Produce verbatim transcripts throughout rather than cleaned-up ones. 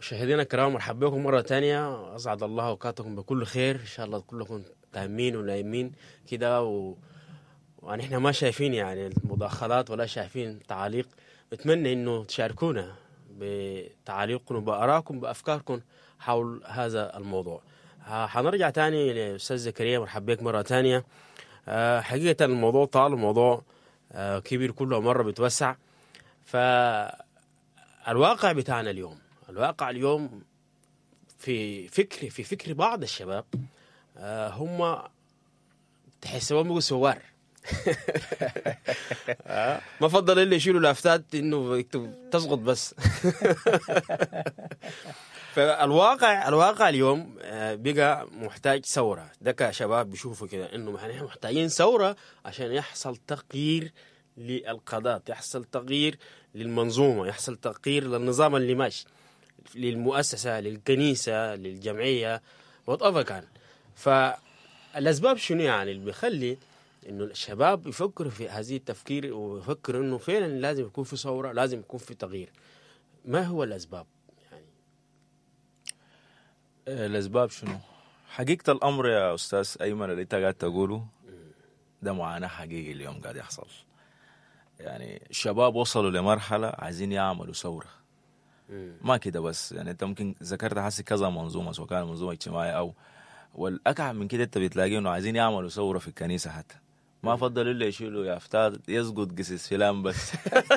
مشاهدينا الكرام، مرحبا بكم مرة تانية. أسعد الله أوقاتكم بكل خير، إن شاء الله كلكم تامين ونايمين كده و... ونحن ما شايفين يعني المداخلات ولا شايفين تعاليق. بتمنى إنه تشاركونا بتعاليقكم وبآرائكم بأفكاركم حول هذا الموضوع. ه- حنرجع تاني لأستاذ زكريا، مرحبا بك مرة تانية. أه حقيقة الموضوع طال، الموضوع أه كبير، كله مرة بيتوسع. فالواقع بتاعنا اليوم، الواقع اليوم في فكر في فكر بعض الشباب، آه هم تحسبهم بيقوا سوار. آه ما فضل اللي يشيلوا لافتات انه يكتب تسقط بس. فالواقع الواقع اليوم آه بقى محتاج ثوره. ده كشباب بيشوفوا كده انه احنا محتاجين ثوره عشان يحصل تغيير للقضاء، يحصل تغيير للمنظومه، يحصل تغيير للنظام اللي ماشي، للمؤسسة، للكنيسة، للجمعية، وات كان. فالأسباب شنو يعني اللي بيخلي إنه الشباب يفكروا في هذه التفكير ويفكروا إنه فعلا لازم يكون في ثورة، لازم يكون في تغيير؟ ما هو الأسباب يعني؟ آه، الأسباب شنو؟ حقيقة الأمر يا أستاذ أيمن اللي أنت قاعد تقوله ده معاناة حقيقي اليوم قاعد يحصل. يعني الشباب وصلوا لمرحلة عايزين يعملوا ثورة. ما كده بس، يعني أنت ممكن ذكرت حسي كذا منظومة، سواء كان منظومة اجتماعية أو والأكعب من كده أنت بتلاقي إنه عايزين يعملوا ثورة في الكنيسة حتى. ما فضل إلا يشيلوا يافتات يسقط قسيس فلان بس.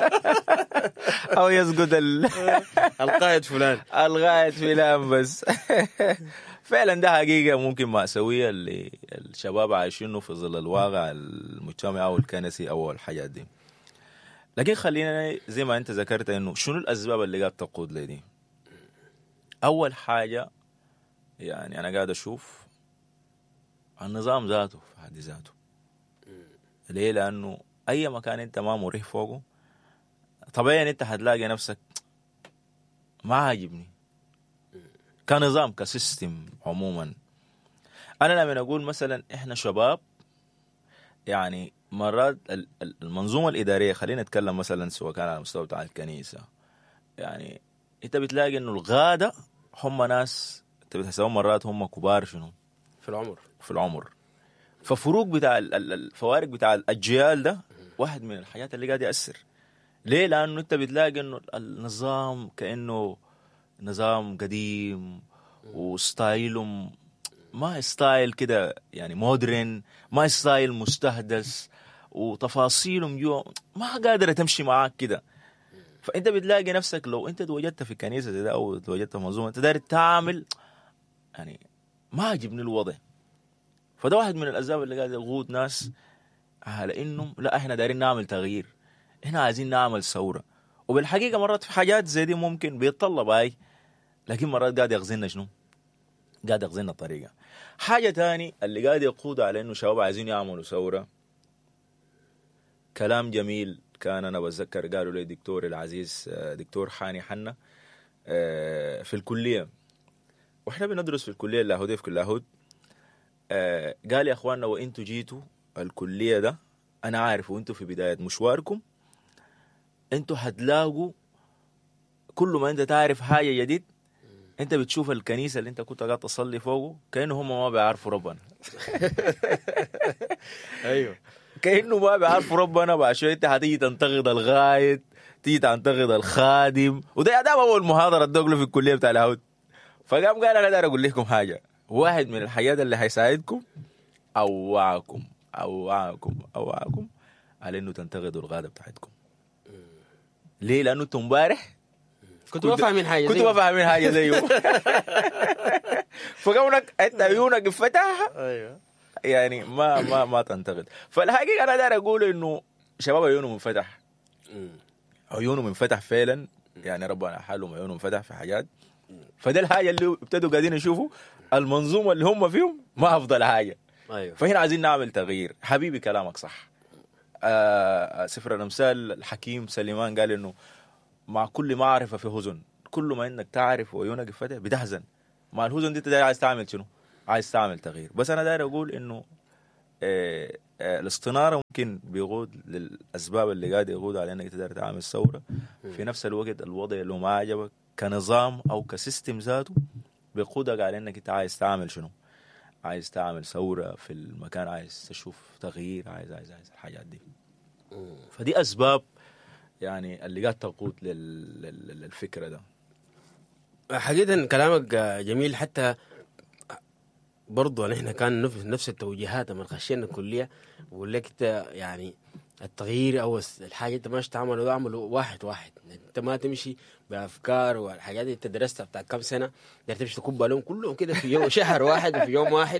أو يسقط ال... القائد فلان القائد فلان بس. فعلا ده حقيقة ممكن مأساوية اللي الشباب عايشينه في ظل الواقع المجتمعي أو الكنسي أو الحاجات دي. لكن خلينا زي ما أنت ذكرت إنه شنو الأسباب اللي قاعد تقود لدي. أول حاجة يعني أنا قاعد أشوف النظام ذاته في حد ذاته. ليه؟ لأنه أي مكان أنت ما مريح فوقه طبيعي أنت هتلاقي نفسك ما عاجبني كنظام كسيستم عموما. أنا لما أقول مثلا إحنا شباب، يعني مرات المنظومة الإدارية، خلينا نتكلم مثلا سواء كان على مستوى بتاع الكنيسة، يعني أنت بتلاقي إنه الغادة هم ناس أنت بتحسبهم مرات هم كبار شنو في العمر في العمر. ففروق بتاع الفوارق بتاع الأجيال ده واحد من الحاجات اللي قاعد يأثر. ليه؟ لأنه أنت بتلاقي إنه النظام كأنه نظام قديم وستايلهم ما ستايل كده يعني مودرن، ما ستايل مستحدث، وتفاصيلهم جو ما قادرة تمشي معاك كده. فأنت بتلاقي نفسك لو أنت توجدت في كنيسة ده أو توجدت في منظومة أنت داير تعمل، يعني ما عجبني الوضع. فده واحد من الأسباب اللي قاعد يغوض ناس على إنهم لا إحنا دايرين نعمل تغيير، إحنا عايزين نعمل ثورة. وبالحقيقة مرات في حاجات زي دي ممكن بيتطلب هاي، لكن مرات قاعد يغزلنا شنو؟ قاعد يغزلنا الطريقة. حاجة تاني اللي قاعد يقود على إنه شباب عايزين يعملوا ثورة، كلام جميل كان أنا بتذكر قالوا لي دكتور العزيز دكتور حاني حنا في الكلية وإحنا بندرس في الكلية اللاهودية في كل لاهود. قال يا أخواننا وإنتوا جيتوا الكلية ده أنا عارف وإنتوا في بداية مشواركم إنتوا هتلاقوا كل ما أنت تعرف حاجة جديد أنت بتشوف الكنيسة اللي أنت كنت قاعد تصلي فوقه كأنه هم ما بيعرفوا ربنا. ايوه كأنه ما بيعرفوا ربنا. بعد شوية أنت هتيجي تنتقد الغايد، تيجي تنتقد الخادم، وده ده أول محاضرة تدخلوا في الكلية بتاع اللاهود. فقام قال أنا داير أقول لكم حاجة، واحد من الحاجات اللي هيساعدكم أوعكم أوعكم أوعكم على إنه تنتقدوا الغادة بتاعتكم. ليه؟ لأنه أنتم امبارح كنت ما فاهمين حاجة كنت ما فاهمين حاجة زيه. فكونك أنت عيونك فتحها ايوه يعني ما ما ما تنتقد. فالحقيقة أنا داير أقول إنه شباب عيونهم منفتح، عيونهم منفتح فعلا، يعني ربنا حالهم عيونهم منفتح في حاجات. فده الحاجة اللي ابتدوا قاعدين يشوفوا المنظومة اللي هم فيهم ما أفضل حاجة. ايوه فهنا عايزين نعمل تغيير. حبيبي كلامك صح. آه سفر الأمثال الحكيم سليمان قال إنه مع كل معرفة في حزن، كل ما إنك تعرف وعيونك فتح بتحزن. مع الحزن دي تدري عايز تعمل شنو؟ عايز تعمل تغيير. بس أنا داير أقول إنه آه آه الاستنارة ممكن بيقود للأسباب اللي قاعد يقود على أنك تقدر تعمل ثورة. في نفس الوقت الوضع اللي ما عجبك كنظام أو كسيستم ذاته بيقودك على أنك أنت عايز تعمل شنو، عايز تعمل ثورة في المكان، عايز تشوف تغيير، عايز عايز عايز الحاجات دي. فدي أسباب يعني اللي قاعد تقود لل- لل- للفكرة ده. حقيقة كلامك جميل. حتى برضو نحن كان نف- نفس التوجيهات لما خشينا الكلية، بقول لك انت يعني التغيير او الس- الحاجة انت ماشي تعمله ده اعمله واحد واحد. انت ما تمشي بافكار والحاجات اللي انت درستها بتاع كم سنة ده تمشي تكب لهم كلهم كده في يوم شهر واحد وفي يوم واحد.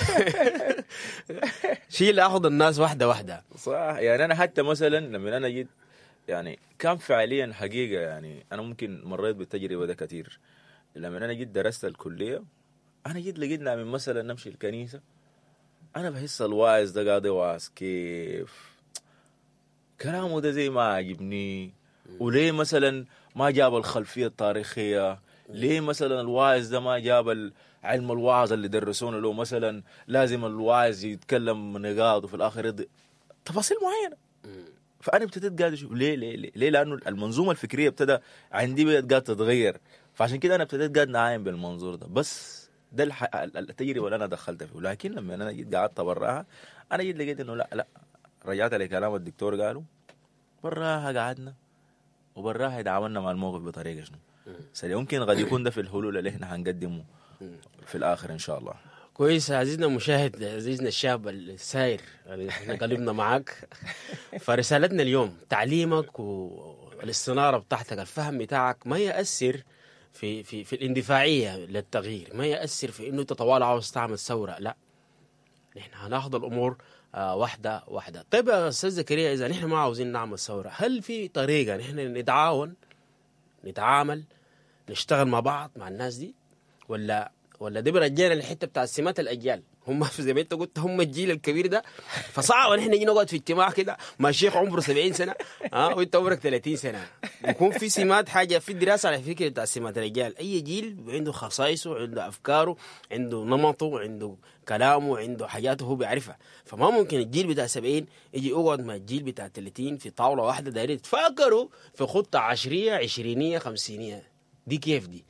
شيل اخذ الناس واحدة واحدة. صح. يعني أنا حتى مثلا لما أنا جيت يعني كان فعليا حقيقة يعني أنا ممكن مريت بالتجربة ده كتير. لما أنا جيت درست الكلية أنا جيت لقيتنا من مثلا نمشي الكنيسة، أنا بحس الواعظ ده قاعد يوعظ كيف كلامه ده زي ما عجبني. وليه مثلا ما جاب الخلفية التاريخية؟ ليه مثلا الواعظ ده ما جاب ال- علم الوعظ اللي درسونه له؟ مثلا لازم الواعظ يتكلم من نقاط وفي الآخر يضي تفاصيل معينة. فأنا ابتديت قاعد أشوف ليه ليه ليه, ليه؟ لأنه المنظومة الفكرية ابتدى عندي بقت قاعد تتغير، فعشان كده أنا ابتديت قاعد نعاين بالمنظور ده. بس ده الح... التجربة اللي أنا دخلت فيه. لكن لما أنا جيت قعدت براها أنا جيت لقيت إنه لا لا، رجعت لكلام الدكتور قالوا براها قعدنا وبراها تعاملنا مع الموقف بطريقة شنو سريع. يمكن قد يكون ده في الحلول اللي احنا هنقدمه في الآخر إن شاء الله. كويس عزيزنا المشاهد، عزيزنا الشاب الساير اللي احنا قلبنا معاك. فرسالتنا اليوم تعليمك والاستنارة بتاعتك، الفهم بتاعك ما يأثر في في في الاندفاعية للتغيير، ما يأثر في انه تطوال عاوز تعمل ثورة. لا، نحن هناخذ الامور آه واحدة واحدة. طيب يا استاذ زكريا، اذا نحن ما عاوزين نعمل ثورة، هل في طريقة نحن نتعاون نتعامل نشتغل مع بعض مع الناس دي، ولا ولا دي برجعنا للحته بتاع سمات الاجيال؟ هم زي ما انت قلت هم الجيل الكبير ده، فصعب ان احنا نجي نقعد في اجتماع كده مع شيخ عمره سبعين سنه ها وانت عمرك ثلاثين سنه. يكون في سمات حاجه في دراسه على فكره بتاع سمات الرجال. اي جيل عنده خصائصه، عنده افكاره، عنده نمطه، عنده كلامه، عنده حاجاته هو بيعرفها. فما ممكن الجيل بتاع سبعين يجي يقعد مع الجيل بتاع ثلاثين في طاوله واحده دايرين يتفكروا في خطه عشريه عشرينيه خمسينيه. دي كيف دي؟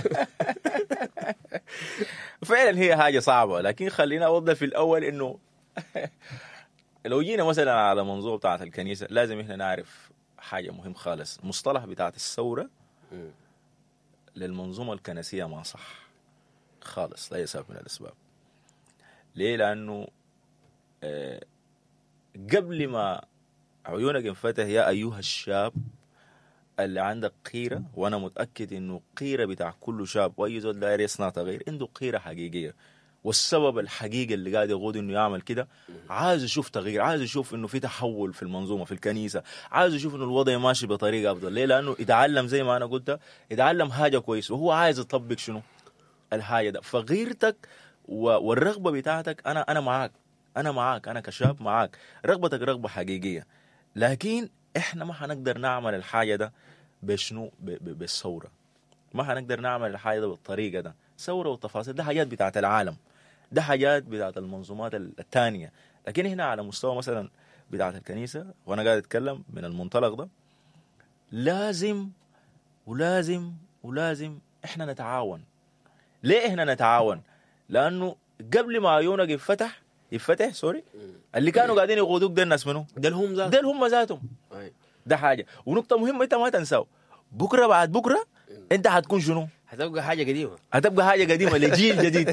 فعلا هي حاجة صعبة. لكن خلينا أوضح في الأول إنه لو جينا مثلا على منظومة بتاعت الكنيسة لازم إحنا نعرف حاجة مهم خالص. مصطلح بتاعت الثورة للمنظومة الكنسية ما صح خالص لأي سبب من الأسباب. ليه؟ لأنه آه قبل ما عيونك انفتح يا أيها الشاب اللي عندك قيرة، وأنا متأكد إنه قيرة بتاع كل شاب وأي زول داير يصنع تغيير عنده قيرة حقيقية، والسبب الحقيقي اللي قاعد يقود إنه يعمل كده عايز يشوف تغيير، عايز يشوف إنه في تحول في المنظومة في الكنيسة، عايز يشوف إنه الوضع ماشي بطريقة أفضل. ليه؟ لأنه يتعلم زي ما أنا قلت، يتعلم حاجة كويس وهو عايز يطبق شنو الحاجة ده. فغيرتك والرغبة بتاعتك أنا أنا معاك، أنا معاك، أنا كشاب معاك. رغبتك رغبة حقيقية، لكن إحنا ما حنقدر نعمل الحاجة ده بشنو بالثورة. ما حنقدر نعمل الحاجة ده بالطريقة ده. ثورة والتفاصيل ده حاجات بتاعت العالم، ده حاجات بتاعت المنظومات الثانية. لكن هنا على مستوى مثلا بتاعت الكنيسة، وأنا قاعد أتكلم من المنطلق ده، لازم ولازم ولازم إحنا نتعاون. ليه إحنا نتعاون؟ لأنه قبل ما عيونك يفتح يفتح سوري اللي كانوا قاعدين يقودوك ده الناس منهم ده الهم ذات ده الهم ذاتهم. ده حاجة. ونقطة مهمة أنت ما تنساو، بكرة بعد بكرة أنت هتكون شنو؟ هتبقى حاجة قديمة، هتبقى حاجة قديمة لجيل جديد.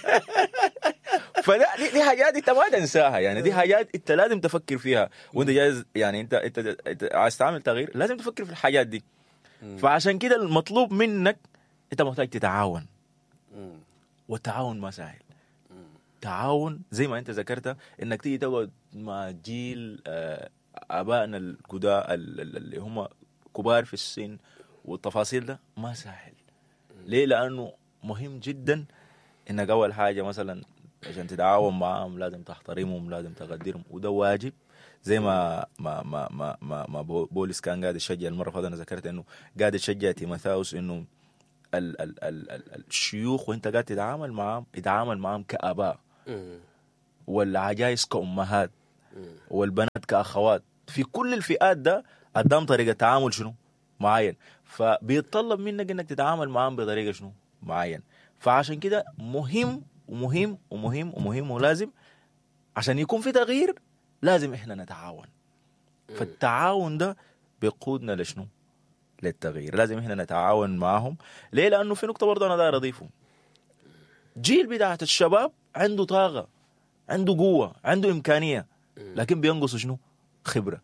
فده دي, دي حاجات أنت ما تنساها. يعني دي حاجات أنت لازم تفكر فيها وأنت جايز. يعني أنت أنت, انت عايز تعمل تغيير لازم تفكر في الحاجات دي. فعشان كده المطلوب منك أنت محتاج تتعاون، والتعاون ما سهل. تعاون زي ما أنت ذكرت إنك تيجي تقعد مع جيل آبائنا القداء اللي هم كبار في السن والتفاصيل ده ما سهل. ليه؟ لأنه مهم جدا إنك أول حاجة مثلا عشان تتعاون معهم لازم تحترمهم، لازم تقدرهم، وده واجب. زي ما ما ما ما ما, ما بولس كان قاعد يشجع المرة فاتت، أنا ذكرت إنه قاعد يشجع تيموثاوس إنه ال ال ال ال الشيوخ وإنت قاعد تتعامل معهم يتعامل معهم كآباء والعجائز كأمهات والبنات كأخوات، في كل الفئات ده قدام طريقة تعامل شنو معين، فبيتطلب منك انك تتعامل معهم بطريقة شنو معين. فعشان كده مهم ومهم ومهم ومهم ولازم عشان يكون في تغيير لازم احنا نتعاون. فالتعاون ده بيقودنا لشنو؟ للتغيير. لازم احنا نتعاون معهم. ليه؟ لانه في نقطة برضه انا داير اضيفه. جيل بتاعت الشباب عنده طاقة، عنده قوة، عنده امكانية، لكن بينقص شنو؟ خبرة.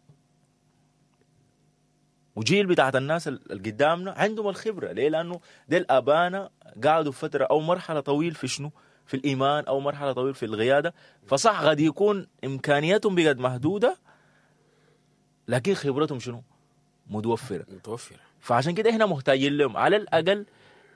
وجيل بتاعت الناس اللي قدامنا عندهم الخبرة. ليه؟ لانه دي الابانا قعدوا فترة او مرحلة طويل في شنو؟ في الايمان، او مرحلة طويل في القيادة. فصح قد يكون امكانياتهم بقت محدودة، لكن خبرتهم شنو؟ متوفرة متوفرة. فعشان كده احنا محتاجين لهم على الاقل.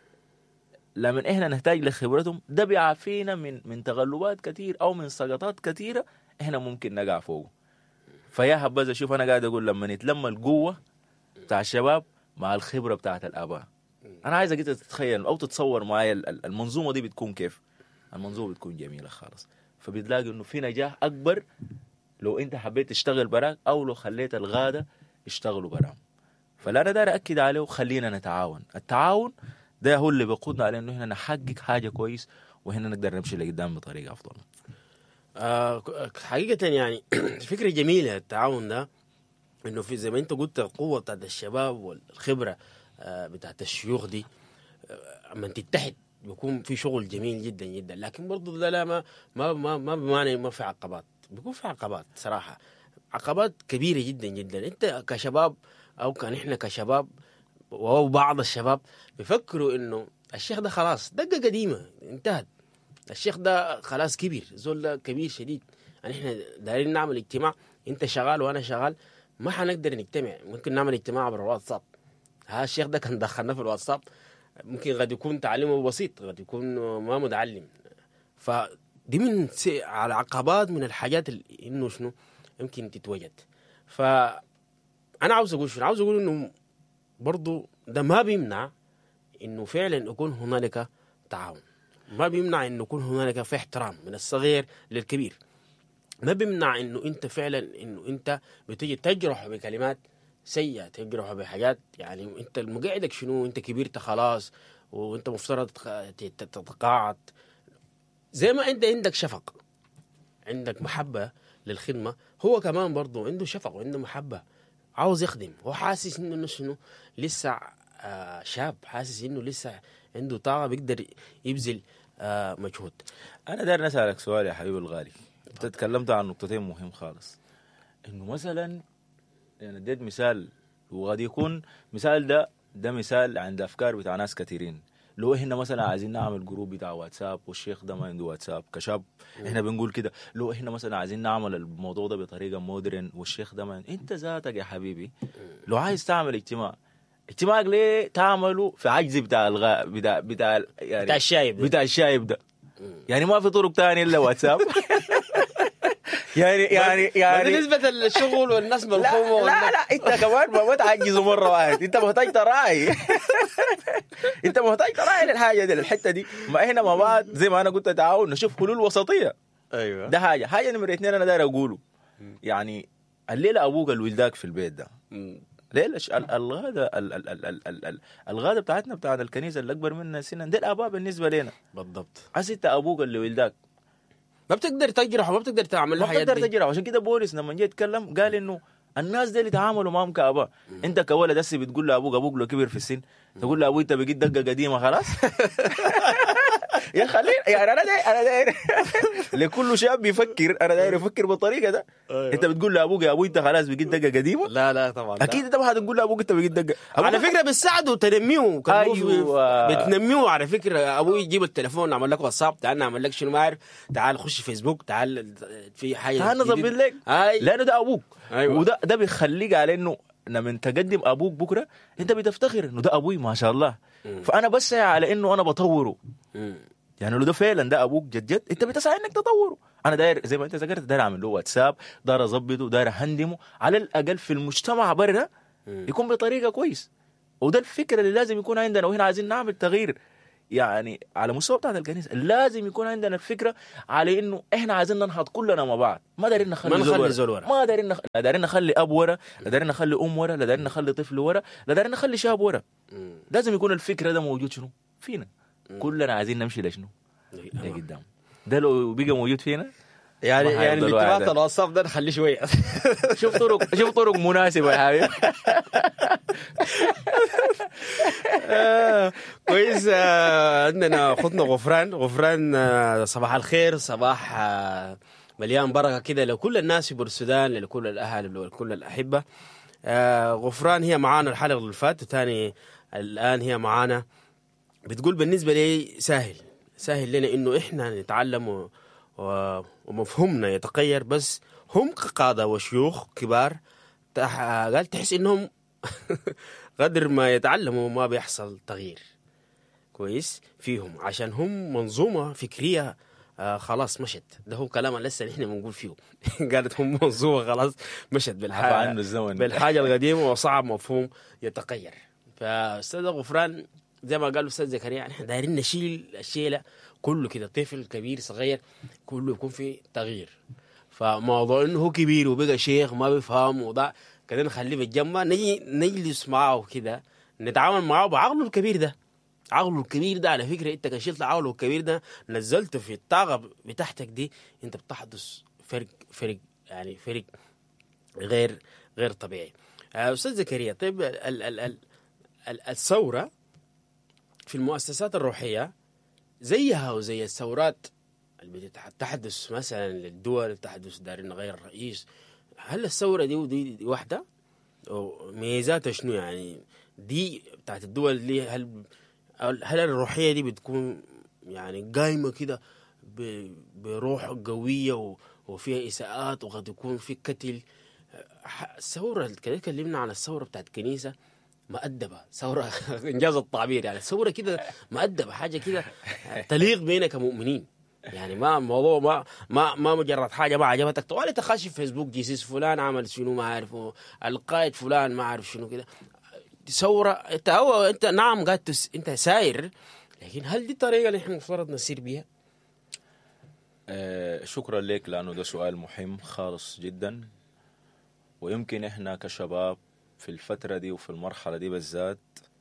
لما احنا نحتاج لخبرتهم ده بيعافينا من من تغلبات كتير او من سقطات كتيرة احنا ممكن نقع فوقه. فيا حبذا شوف انا قاعد اقول لما نتلم القوة بتاع الشباب مع الخبرة بتاعت الاباء، انا عايزك انت تتخيل او تتصور معايا المنظومة دي بتكون كيف. المنظومة بتكون جميلة خالص. فبتلاقي انه في نجاح اكبر لو انت حبيت تشتغل براك او لو خليت الغادة يشتغلوا براهم. فلا انا داير اكد عليه وخلينا نتعاون. التعاون ده هو اللي بيقودنا على انه احنا نحقق حاجة كويس وهنا نقدر نمشي لقدام بطريقة افضل. آه حقيقة يعني فكرة جميلة التعاون ده، انه في زي ما انت قلت القوة بتاعت الشباب والخبرة آه بتاعت الشيوخ دي آه اما تتحد بيكون في شغل جميل جدا جدا. لكن برضو ده لا ما ما ما ما بمعنى ما في عقبات، بيكون في عقبات صراحة، عقبات كبيرة جدا جدا. انت كشباب او كان احنا كشباب وبعض الشباب بيفكروا انه الشيخ ده خلاص دقة قديمة انتهت، الشيخ ده خلاص كبير، زول ده كبير شديد، يعني احنا دايرين نعمل اجتماع انت شغال وانا شغال ما حنقدر نجتمع، ممكن نعمل اجتماع عبر الواتساب. ها الشيخ ده كان دخلنا في الواتساب، ممكن قد يكون تعليمه بسيط، قد يكون ما متعلم. فدي من على عقبات من الحاجات اللي انه شنو يمكن تتوجد. فانا عاوز اقول شنو، عاوز اقول انه برضو ده ما بيمنع انه فعلا يكون هنالك تعاون، ما بيمنع انه يكون هنالك في احترام من الصغير للكبير، ما بيمنع انه انت فعلا انه انت بتيجي تجرح بكلمات سيئة، تجرح بحاجات يعني انت المقعدك شنو، انت كبيرت خلاص وانت مفترض تتقاعد. زي ما انت عندك شفق، عندك محبة للخدمة، هو كمان برضو عنده شفق وعنده محبة، عاوز يخدم، هو حاسس انه شنو لسه آه شاب، حاسس انه لسه عنده طاقة بيقدر يبذل آه مجهود. انا داير نسألك سؤال يا حبيبي الغالي. انت تكلمت عن نقطتين مهم خالص، انه مثلا يعني اديت مثال وقد يكون مثال ده ده مثال عند افكار بتاع ناس كثيرين. لو احنا مثلا عايزين نعمل جروب بتاع واتساب والشيخ ده ما عنده واتساب كشاب، احنا بنقول كده. لو احنا مثلا عايزين نعمل الموضوع ده بطريقه مودرن والشيخ ده ما، انت ذاتك يا حبيبي لو عايز تعمل اجتماع، اجتماعك ليه تعمله في عجز بتاع الغاء بتاع بتاع يعني بتاع الشايب ده. بتاع الشايب ده يعني ما في طرق تانية الا واتساب. يعني يعني يعني بالنسبة للشغل والناس مرحومة. لا لا, لا انت كمان ما تعجزوا مرة واحد، انت محتاج تراعي. انت محتاج تراعي للحاجة دي الحتة دي. ما احنا مع بعض زي ما انا قلت تعاون نشوف حلول وسطية. ايوه ده حاجة حاجة نمرة اثنين انا داير اقوله، يعني الليلة ابوك الولداك في البيت ده ليلة الغادة الغادة بتاعتنا بتاعت الكنيسة اللي اكبر منا سنا دي الاباء بالنسبة لنا بالضبط. عسى انت ابوك اللي ولداك ما بتقدر تجرح وما بتقدر تعمل ما الحاجات بتقدر دي. تجرح. عشان كده بوليس لما جه يتكلم قال انه الناس دي اللي تعاملوا معهم كاباء. انت كولد هسه بتقول لابوك ابوك لو كبر في السن تقول له ابوي انت بقيت دقه قديمه خلاص. يا خليل يعني انا داير انا داير لكل شاب بيفكر، انا داير افكر بالطريقه ده. أيوة. انت بتقول لابوك يا ابوي انت خلاص بقيت دقه قديمه؟ لا لا طبعا لا. اكيد انت ما هتقول لابوك انت بقيت دقه. على فكره بتساعده تنميه. أيوة. بتنميه على فكره. ابوي يجيب التليفون نعمل لك واتساب، تعال نعمل لك شنو ما عارف، تعال خش فيسبوك، تعال في حاجه تعال نظبط لك أي. لانه ده ابوك. أيوة. وده ده بيخليك على انه لما تقدم ابوك بكره انت بتفتخر انه ده ابوي ما شاء الله. م. فانا بسعى على انه انا بطوره. م. يعني لو ده فعلا ده ابوك جد جد انت بتسعى انك تطوره. انا داير زي ما انت ذكرت داير اعمل له واتساب، داير اظبطه، داير اهندمه على الاقل في المجتمع برا يكون بطريقه كويس. وده الفكره اللي لازم يكون عندنا وهنا عايزين نعمل تغيير. يعني على مستوى بتاعت الكنيسه لازم يكون عندنا الفكره على انه احنا عايزين ننهض كلنا مع بعض. ما دارين نخلي ما زول نخلي ورا. زول ورا. ما دارين نخ... لا دارين نخلي اب ورا، لا دارين نخلي ام ورا، لا دارين نخلي طفل ورا، لا دارين نخلي شاب ورا. لازم يكون الفكره ده موجود شنو فينا. كلنا عايزين نمشي لشنو لقدام. ده لو بقى موجود فينا يعني ما يعني هيفضل الارتباط واحد. الوصف ده نخليه شويه. شوف طرق شوف طرق مناسبه يا حبيبي. آه، كويس. آه، عندنا اخوتنا غفران. غفران آه، صباح الخير. صباح آه، مليان بركه كده لكل الناس في السودان، لكل الاهل ولكل الاحبه. آه، غفران هي معانا الحلقه اللي فاتت وثاني الان هي معانا. بتقول بالنسبه لي سهل سهل لنا انه احنا نتعلم و... و... ومفهومنا يتغير، بس هم كقاده وشيوخ كبار تح... قال تحس انهم قدر ما يتعلموا ما بيحصل تغيير كويس فيهم، عشان هم منظومة فكرية آه خلاص مشت. ده هو كلام لسه نحن بنقول فيه. قالت هم منظومة خلاص مشت بالحاجة عنه الزمن. بالحاجة القديمة وصعب مفهوم يتغير. فأستاذ غفران زي ما قال أستاذ زكريا نحن دايرين نشيل الشيلة كله كده، طفل كبير صغير كله يكون في تغيير. فموضوع انه هو كبير وبقى شيخ ما بيفهم وضع كده نخليه بالجنب، نجي نجلس معه كده نتعامل معه بعقله الكبير ده. عقله الكبير ده على فكرة انت كشلت عقله الكبير ده نزلته في الطاقة بتاعتك دي، انت بتحدث فرق فرق يعني فرق غير غير طبيعي. أستاذ زكريا، طيب ال ال ال ال الثورة في المؤسسات الروحية زيها وزي الثورات اللي بتحدث مثلا للدول تحدث دارين نغير الرئيس، هل الثورة دي ودي دي واحدة؟ ميزاتها شنو يعني؟ دي بتاعت الدول دي هل هل الروحية دي بتكون يعني قايمة كده بروح قوية وفيها إساءات وقد يكون في قتل؟ الثورة كده كلمنا عن الثورة بتاعت الكنيسة مؤدبة، ثورة إنجاز التعبير يعني ثورة كده مؤدبة، حاجة كده تليق بينا كمؤمنين. يعني ما موضوع ما ما ما مجرد حاجه ما عجبتك طوالي تخش في فيسبوك جيسيس فلان عمل شنو ما عارفه، القائد فلان ما عارف شنو كده ثوره. انت هو انت نعم قاعد تس... انت ساير، لكن هل دي الطريقه اللي احنا المفترض نسير بيها؟ آه شكرا لك، لانه ده سؤال مهم خالص جدا. ويمكن احنا كشباب في الفتره دي وفي المرحله دي بالذات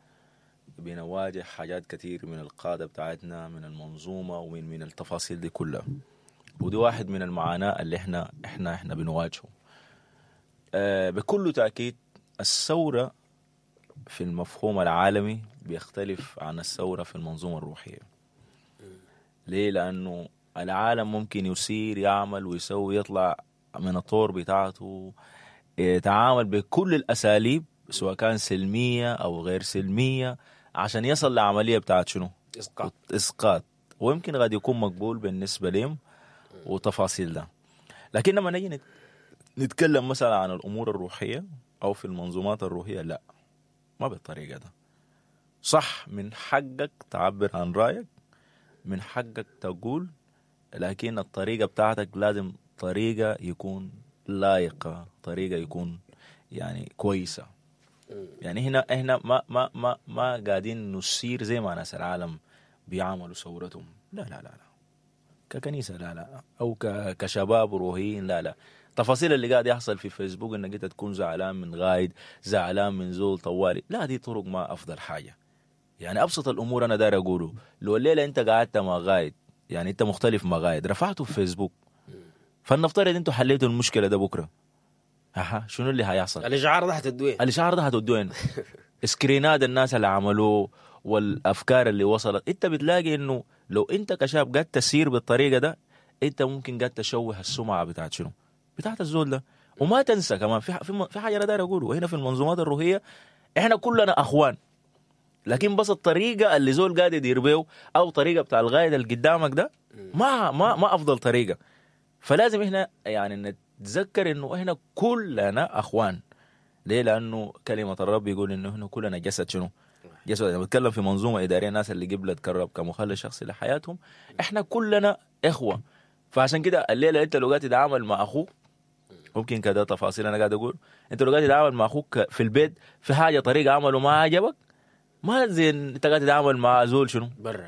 بنواجه حاجات كتير من القادة بتاعتنا، من المنظومة ومن من التفاصيل دي كلها، ودي واحد من المعاناة اللي احنا احنا احنا بنواجهه. آه بكل تأكيد الثورة في المفهوم العالمي بيختلف عن الثورة في المنظومة الروحية. ليه؟ لأنه العالم ممكن يسير يعمل ويسوي يطلع من الطور بتاعته، يتعامل بكل الأساليب سواء كان سلمية أو غير سلمية عشان يصل لعملية بتاعت شنو؟ إسقاط. إسقاط، ويمكن قد يكون مقبول بالنسبة لهم وتفاصيل ده. لكن لما نجي نتكلم مثلا عن الأمور الروحية أو في المنظومات الروحية، لا، ما بالطريقة ده. صح، من حقك تعبر عن رأيك، من حقك تقول، لكن الطريقة بتاعتك لازم طريقة يكون لائقة، طريقة يكون يعني كويسة. يعني هنا هنا ما ما ما ما قاعدين نسير زي ما ناس العالم بيعملوا ثورتهم، لا لا لا لا، ككنيسة لا لا، أو كشباب روحيين لا لا. تفاصيل اللي قاعد يحصل في فيسبوك انك انت تكون زعلان من غايد، زعلان من زول طوالي، لا، دي طرق ما افضل حاجة. يعني ابسط الامور انا داير اقوله، لو الليلة انت قعدت مع غايد، يعني انت مختلف مع غايد، رفعته في فيسبوك، فلنفترض انتوا حليتوا المشكلة ده بكرة، اها شنو اللي هيحصل؟ الاشعار ده هتدوين الاشعار ده هتدوين سكرينات الناس اللي عملوه والافكار اللي وصلت. انت بتلاقي انه لو انت كشاب قاعد تسير بالطريقة ده، انت ممكن قاعد تشوه السمعة بتاعت شنو؟ بتاعت الزول ده. وما تنسى كمان في في حاجة انا داير اقوله، وهنا في المنظومات الروحية احنا كلنا اخوان، لكن بس الطريقة اللي زول قاعد يدير بيه او طريقة بتاع الغاية اللي قدامك ده ما ما ما افضل طريقة. فلازم احنا يعني نتذكر انه احنا كلنا اخوان. ليه؟ لانه كلمة الرب يقول انه احنا كلنا جسد شنو؟ جسد. لما بتكلم في منظومة ادارية، الناس اللي قبلت الرب كمخلص شخصي لحياتهم، احنا كلنا اخوة. فعشان كده الليلة انت لو قاعد تتعامل مع اخوك، ممكن كده تفاصيل انا قاعد اقول، انت لو قاعد تتعامل مع اخوك في البيت في حاجة طريقة عمله ما عجبك، ما زين انت قاعد تتعامل مع زول شنو؟ برا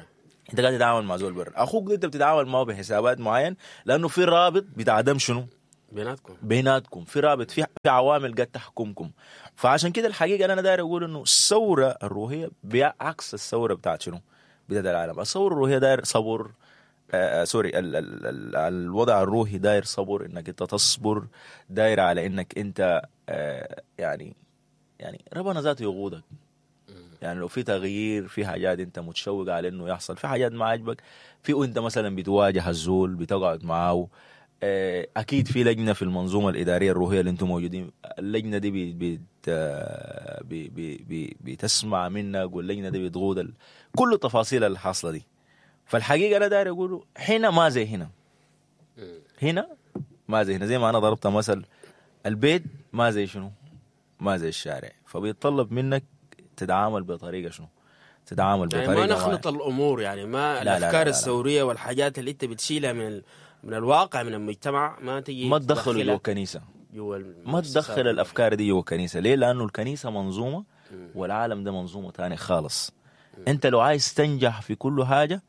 انت قاعد تتعامل مع زول برا. اخوك ده انت بتتعامل معه بحسابات معين، لانه في رابط بتاع دم شنو بيناتكم بيناتكم، في رابط، في في عوامل قد تحكمكم. فعشان كده الحقيقه انا داير اقول انه الثوره الروحيه بعكس الثوره بتاعت شنو بتاعت العالم. الثوره الروحيه داير صبر، آه سوري ال ال ال الوضع الروحي داير صبر، انك انت تصبر، داير على انك انت آه يعني يعني ربنا ذاته يغوضك. يعني لو في تغيير، في حاجات انت متشوق على انه يحصل، في حاجات ما عجبك، في وانت مثلا بتواجه الزول بتقعد معاه، اكيد في لجنه في المنظومه الاداريه الروحيه اللي انتم موجودين، اللجنه دي بي بي بي بي بي بتسمع منك، واللجنه دي بتغوض ال... كل التفاصيل اللي حاصله دي. فالحقيقه انا داير اقوله هنا ما زي هنا، هنا ما زي هنا. زي ما انا ضربت مثل، البيت ما زي شنو ما زي الشارع، فبيتطلب منك تتعامل بطريقه شنو تتعامل يعني بطريقه ما نخلط معينة. الامور، يعني ما لا لا الافكار لا لا لا. الثوريه والحاجات اللي انت بتشيلها من ال... من الواقع من المجتمع ما تجي ما تدخلوا جوا تدخلها الكنيسه، جوا ما المؤسسات تدخل الروحية. الافكار دي جوا الكنيسه. ليه؟ لانه الكنيسه منظومه والعالم ده منظومه تاني خالص. انت لو عايز تنجح في كل حاجه،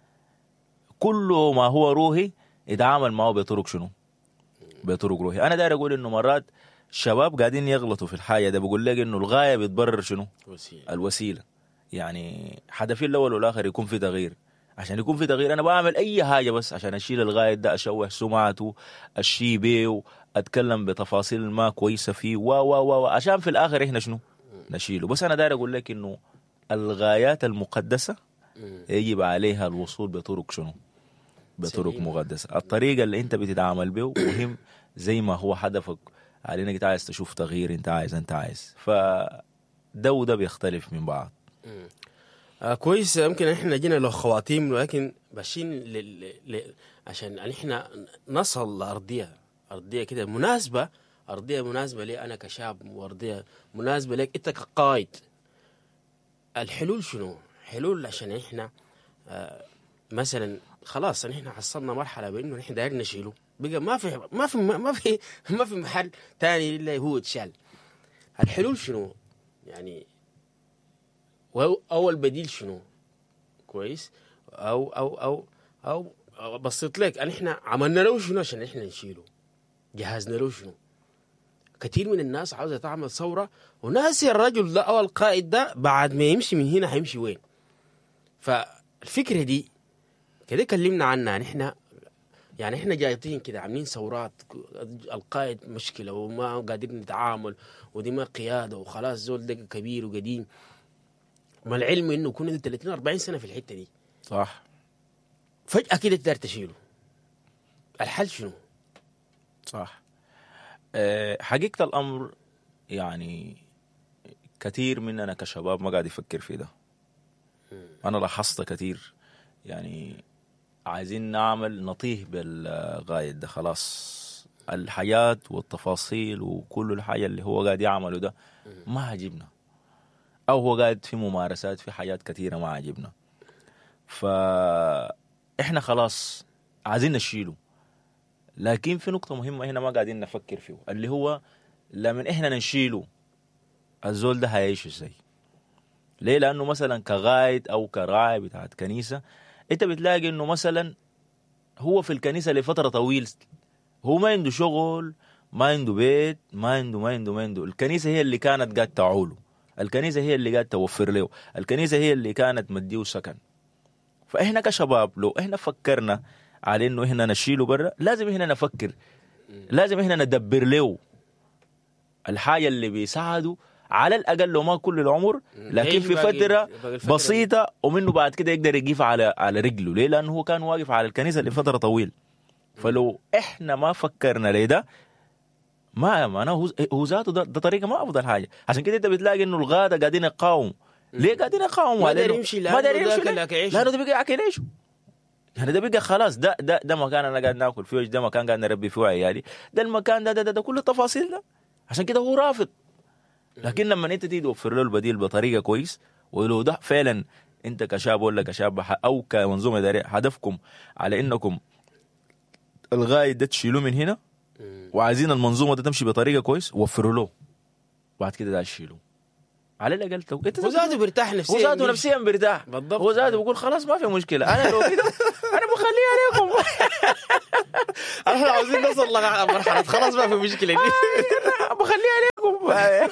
كل ما هو روحي يتعامل معه بطرق شنو بطرق روحي. انا داير اقول انه مرات الشباب قاعدين يغلطوا في الحاجه ده، بقول لك انه الغايه بتبرر شنو وسيلة. الوسيله. يعني هدفي الاول والاخر يكون في تغيير. عشان يكون في تغيير انا بعمل اي حاجه بس عشان اشيل الغايه ده، اشوه سمعته، اشي بيه، اتكلم بتفاصيل ما كويسه فيه و و و عشان في الاخر احنا شنو نشيله. بس انا داير اقول لك انه الغايات المقدسه يجب عليها الوصول بطرق شنو بطرق سليم. مقدسه. الطريقه اللي انت بتتعامل به مهم زي ما هو هدفك، على انك انت عايز تشوف تغيير، انت عايز انت عايز فده وده بيختلف من بعض. آه كويس. يمكن احنا جينا له خواتيم، ولكن ماشيين ل... ل... عشان احنا نصل لارضيه ارضيه كده مناسبه، ارضيه مناسبه لي انا كشاب، وارضيه مناسبه لك انت كقائد. الحلول شنو؟ حلول عشان احنا آه مثلا خلاص احنا حصلنا مرحله بانه احنا دايرين نشيله، بقى ما في ما في ما في ما في محل تاني الا هو يتشال. الحلول شنو؟ يعني اول بديل شنو؟ كويس. او او او او, أو بسيط لك ان احنا عملنا له شنو عشان احنا نشيله، جهزنا له شنو. كثير من الناس عاوزه تعمل ثوره وناسي الرجل ده او القائد ده بعد ما يمشي من هنا هيمشي وين. فالفكره دي كده كلمنا عنها نحن، يعني احنا جايطين كده عاملين ثورات، القائد مشكله وما قادرين نتعامل، ودي ما قياده وخلاص زول ده كبير وقديم. ما العلم انه كنا ثلاثين أربعين سنه في الحته دي، صح. فجاه كده تقدر تشيله. الحل شنو؟ صح. أه حقيقه الامر يعني كثير مننا كشباب ما قاعد يفكر في ده. انا لاحظت كثير، يعني عايزين نعمل نطيه بالغاية ده، خلاص الحياة والتفاصيل وكل الحاجة اللي هو قاعد يعمله ده ما عجبنا، أو هو قاعد في ممارسات في حاجات كثيرة ما عجبنا، فإحنا خلاص عايزين نشيله. لكن في نقطة مهمة هنا ما قاعدين نفكر فيه، اللي هو لما إحنا نشيله الزول ده هيعيش ازاي؟ ليه؟ لأنه مثلا كغايد أو كراعي بتاعت كنيسة، أنت بتلاقي إنه مثلا هو في الكنيسة لفترة طويل، هو ما عنده شغل، ما عنده بيت، ما عنده ما عنده ما عنده الكنيسة هي اللي كانت قاعد تعوله، الكنيسة هي اللي قاعد توفر له، الكنيسة هي اللي كانت مديه سكن. فإحنا كشباب لو إحنا فكرنا على إنه إحنا نشيله برا، لازم إحنا نفكر، لازم إحنا ندبر له الحاجة اللي بيساعده على الأقل لو ما كل العمر، لكن في فترة بسيطة ومنه بعد كده يقدر يقف على على رجله. ليه؟ لأنه هو كان واقف على الكنيسة لفترة طويل. فلو إحنا ما فكرنا ليه ده، ما معناه هو هو ذاته ده, ده طريقة ما أفضل حاجة. عشان كده أنت بتلاقي إنه الغادة قاعدين يقاوموا. ليه قاعدين يقاوموا؟ ما داري يمشي، ما داري يمشي لأنه ده بقى ياكل عيشه. يعني ده بقى خلاص، ده ده ده مكان أنا قاعد ناكل فيه، ده مكان قاعد نربي فيه عيالي، ده المكان ده ده ده, ده كل التفاصيل ده. عشان كده هو رافض. لكن لما انت تيجي توفر له البديل بطريقه كويس، ولو ده فعلا انت كشاب ولا كشاب او كمنظومه اداريه هدفكم على انكم الغايه ده تشيلوه من هنا وعايزين المنظومه ده تمشي بطريقه كويس، وفروا له بعد كده ده تشيلوه. على الاقل تو انت هو ذاته بيرتاح نفسيا، هو ذاته نفسيا بيرتاح بالضبط. هو ذاته بيقول خلاص ما في مشكله انا لو كده انا بخليها عليكم. احنا عاوزين نوصل لمرحله خلاص ما في مشكله دي بخليها عليكم.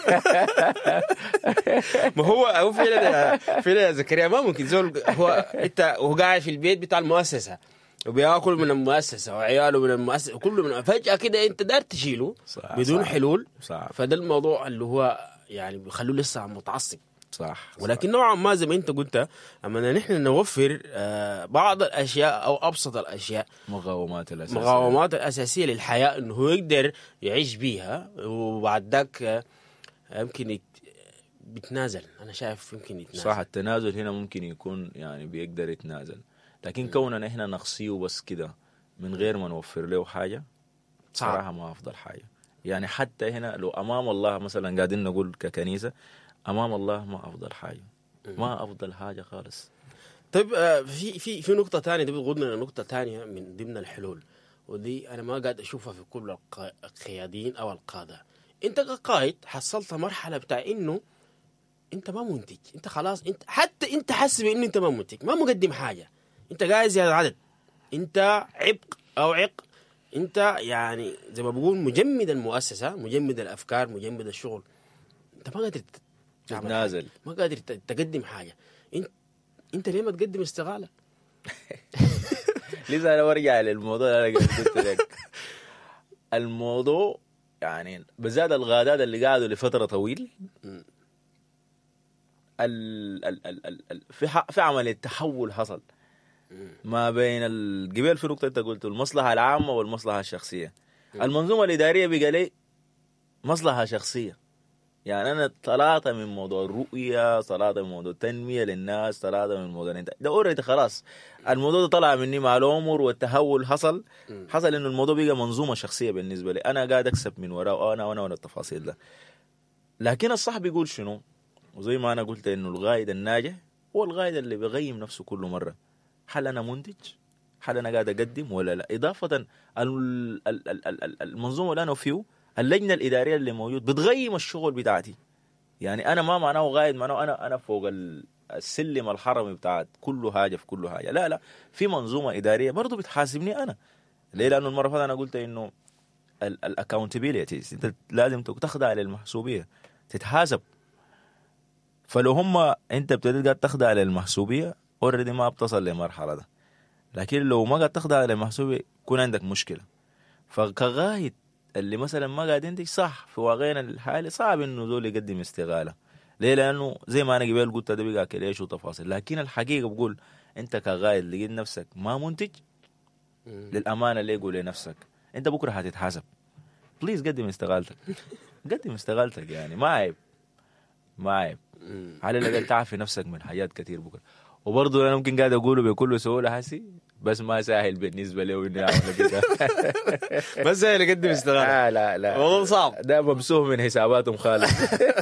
ما هو هو فعلا فعلا يا زكريا ما ممكن زول هو انت هو قاعد في البيت بتاع المؤسسه وبياكل من المؤسسه وعياله من المؤسسه وكله من فجاه كده انت دار تشيله صح بدون صح حلول. صح. فده الموضوع اللي هو يعني بيخلوه لسه متعصب. صح. ولكن نوعا ما زي ما انت قلت اما نحن نوفر آه بعض الاشياء او ابسط الاشياء مقاومات الاساسيه مقاومات الاساسيه للحياه انه هو يقدر يعيش بيها وبعد ذاك آه يمكن يت... بيتنازل. انا شايف يمكن يتنازل. صح. التنازل هنا ممكن يكون يعني بيقدر يتنازل لكن كوننا احنا نخصيه بس كده من غير ما نوفر له حاجه صراحه ما افضل حاجه. يعني حتى هنا لو امام الله مثلا قاعدين نقول ككنيسه امام الله ما افضل حاجه ما افضل حاجه خالص. طيب آه في في في نقطه ثانيه دي بتغضنا لنقطه ثانيه من ضمن الحلول ودي انا ما قاعد اشوفها في كل القياديين او القاده. انت كقائد حصلت مرحله بتاع انه انت ما منتج. انت خلاص انت حتى انت حاسس بانه انت ما منتج ما مقدم حاجه. انت قاعد زياده عدد. انت عبء او عق. انت يعني زي ما بقول مجمد المؤسسه مجمد الافكار مجمد الشغل. انت ما قادر تتنازل ما قادر تقدم حاجه. انت انت ليه ما تقدم استقاله؟ لذا انا برجع للموضوع اللي انا قلت لك. الموضوع يعني بزاد الغادات اللي قعدوا لفتره طويل ال ال ال ال ال في في عمليه تحول حصل ما بين القبيل في نقطه انت قلت المصلحه العامه والمصلحه الشخصيه. المنظومه الاداريه بقى لي مصلحه شخصيه. يعني انا طلعت من موضوع الرؤيه طلعت من موضوع التنميه للناس طلعت من موضوع الانتاج ده اوريدي خلاص. الموضوع ده طلع مني مع العمر والتحول حصل حصل انه الموضوع بقى منظومه شخصيه بالنسبه لي. انا قاعد اكسب من وراء انا وانا وانا التفاصيل ده. لكن الصح بيقول شنو وزي ما انا قلت انه القائد الناجح هو القائد اللي بيقيم نفسه كل مره هل انا منتج هل انا قاعد اقدم ولا لا. اضافه المنظومه اللي انا فيه اللجنه الاداريه اللي موجود بتقيم الشغل بتاعتي. يعني انا ما معناه قائد معناه انا انا فوق السلم الحرمي بتاعت كل حاجه في كل حاجه. لا لا في منظومه اداريه برضه بتحاسبني انا. ليه؟ لانه المره اللي انا قلت انه الاكاونتبيليتي انت لازم تخضع للمحسوبيه تتحاسب. فلو هم انت ابتديت قاعد تخضع للمحسوبيه اوريدي ما بتصل للمرحله ده. لكن لو ما قاعد تخضع للمحسوبيه يكون عندك مشكله. فكغايد اللي مثلا ما قاعد ينتج صح في واقعنا الحالي صعب انه ذول يقدم استقاله. ليه؟ لانه زي ما انا قبل قلت ده بقى كليش وتفاصيل. لكن الحقيقه بقول انت كغايد لقيت نفسك ما منتج للامانه اللي يقول لنفسك انت بكره هتتحاسب. بليز قدم استقالتك. قدم استقالتك يعني ما عيب ما عيب. على الاقل تعرف نفسك من حاجات كتير بكره. وبرضه انا ممكن قاعد اقوله بكل سهوله حسي بس ما سهل بالنسبه له انه يعمل كده. ما سهل يقدم استقاله. لا لا والله صعب. ده ممسوح من حساباتهم خالص.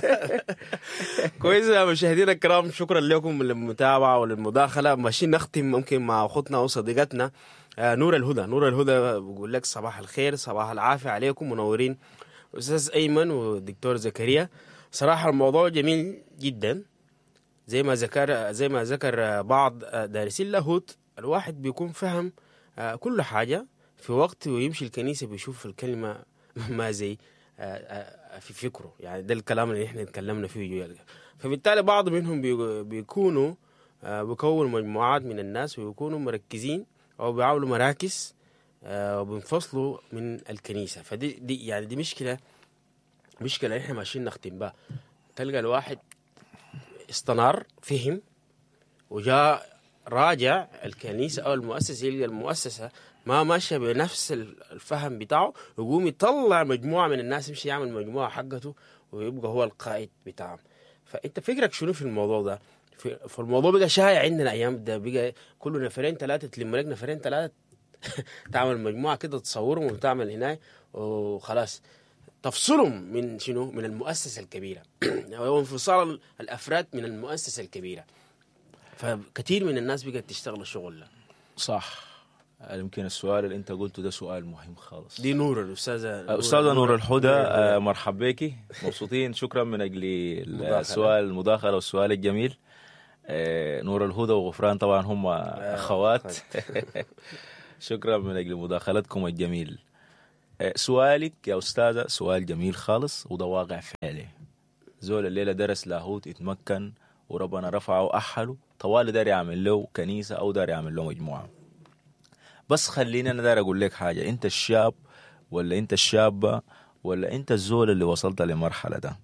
كويس يا مشاهدينا الكرام شكرا لكم للمتابعه وللمداخله. ماشيين نختم ممكن مع اخوتنا وصديقتنا آه نور الهدى. نور الهدى بقول لك صباح الخير صباح العافيه عليكم منورين استاذ ايمن والدكتور زكريا. صراحه الموضوع جميل جدا زي ما ذكر زي ما ذكر بعض دارسي اللاهوت. الواحد بيكون فهم كل حاجة في وقت ويمشي الكنيسة بيشوف الكلمة ما زي في فكره. يعني ده الكلام اللي احنا اتكلمنا فيه. فبالتالي بعض منهم بيكونوا بيكونوا مجموعات من الناس ويكونوا مركزين أو بيعملوا مراكز وبينفصلوا من الكنيسة. فدي دي يعني دي مشكلة مشكلة احنا ماشيين نختم بها. تلقى الواحد استنار فهم وجاء راجع الكنيسة أو المؤسسة يلقى المؤسسة ما ماشية بنفس الفهم بتاعه ويقوم يطلع مجموعة من الناس يمشي يعمل مجموعة حقته ويبقى هو القائد بتاعهم. فأنت فكرك شنو في الموضوع ده؟ في الموضوع بقى شائع عندنا أيام ده بقى كل نفرين ثلاثة تلم لك نفرين ثلاثة تعمل مجموعة كده تصورهم وتعمل هناك وخلاص تفصلهم من شنو من المؤسسة الكبيرة أو انفصال الأفراد من المؤسسة الكبيرة. فكثير من الناس بقت تشتغل الشغل ده. صح. يمكن السؤال اللي انت قلته ده سؤال مهم خالص. دي نور الاستاذه استاذه نور الهدى، آه، مرحبا بك، مبسوطين. شكرا من اجل السؤال المداخله والسؤال الجميل. آه، نور الهدى وغفران طبعا هم اخوات. شكرا من اجل مداخلتكم الجميل. آه، سؤالك يا استاذه سؤال جميل خالص، وده واقع فعلي. زول الليله درس لاهوت اتمكن وربنا رفعه واحله، طوال دار يعمل له كنيسه او دار يعمل له مجموعه. بس خليني انا داير اقول لك حاجه، انت الشاب ولا انت الشابه ولا انت الزول اللي وصلت للمرحله ده،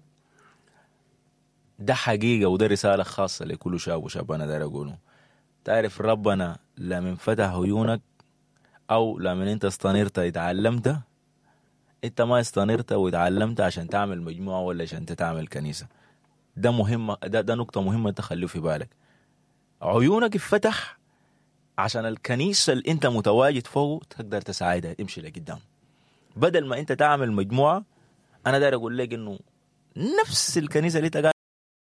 ده حقيقه وده رساله خاصه لكل شاب وشاب. انا داير اقوله، تعرف ربنا لا من فتح عيونك او لا من انت استنيرت اتعلمت، انت ما استنيرت واتعلمت عشان تعمل مجموعه ولا عشان تعمل كنيسه. ده مهم، ده, ده نقطه مهمه تخليه في بالك. عيونك اتفتح عشان الكنيسة اللي انت متواجد فوق تقدر تساعدها تمشي لقدام، بدل ما انت تعمل مجموعة. انا داير اقول لك انه نفس الكنيسة اللي انت قاعد